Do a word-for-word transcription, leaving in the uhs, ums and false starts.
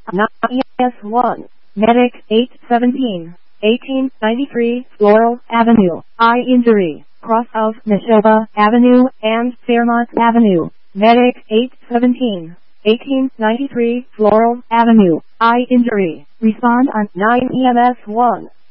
nine E M S one, Medic eight seventeen, eighteen ninety-three, Laurel Avenue, eye injury, cross of Neshoba Avenue and Fairmont Avenue, Medic eight seventeen, eighteen ninety-three, Laurel Avenue, eye injury, respond on nine E M S one.